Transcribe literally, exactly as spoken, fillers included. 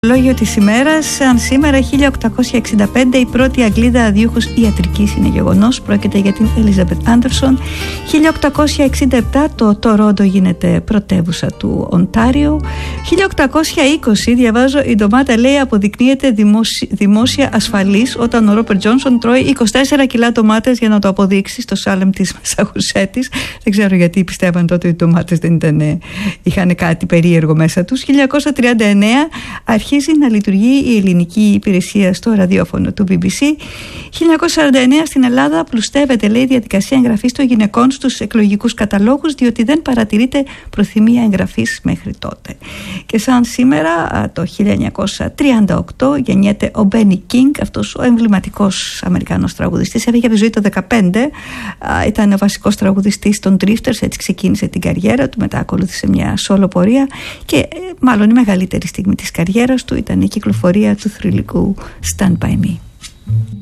Λόγιο της ημέρας. Αν σήμερα χίλια οκτακόσια εξήντα πέντε η πρώτη Αγγλίδα δίουχος ιατρικής είναι γεγονός, πρόκειται για την Elizabeth Anderson. χίλια οκτακόσια εξήντα επτά το Τορόντο γίνεται πρωτεύουσα του Οντάριο. χίλια οκτακόσια είκοσι διαβάζω, η ντομάτα λέει αποδεικνύεται δημόσια, δημόσια ασφαλής όταν ο Ρόπερτ Τζόνσον τρώει είκοσι τέσσερα κιλά ντομάτες για να το αποδείξει στο Σάλεμ της Μασαχουσέτης. Δεν ξέρω γιατί πιστεύαν τότε ότι οι ντομάτες δεν ήταν, είχαν κάτι περίεργο μέσα τους. χίλια εννιακόσια τριάντα εννέα αρχίζει να λειτουργεί η ελληνική υπηρεσία στο ραδιόφωνο του μπι μπι σι. χίλια εννιακόσια σαράντα εννέα στην Ελλάδα πλουστεύεται, λέει, η διαδικασία εγγραφής των γυναικών στους εκλογικούς καταλόγους, διότι δεν παρατηρείται προθυμία εγγραφής μέχρι τότε. Και σαν σήμερα το χίλια εννιακόσια τριάντα οκτώ γεννιέται ο Μπένι Κίνγκ, αυτός ο εμβληματικός Αμερικανός τραγουδιστής. Έφυγε από τη ζωή το δεκαπέντε, ήταν ο βασικός τραγουδιστής των Drifters, έτσι ξεκίνησε την καριέρα του, μετά ακολούθησε μια σόλο πορεία και μάλλον η μεγαλύτερη στιγμή της καριέρας του ήταν η κυκλοφορία του θρυλικού Stand By Me.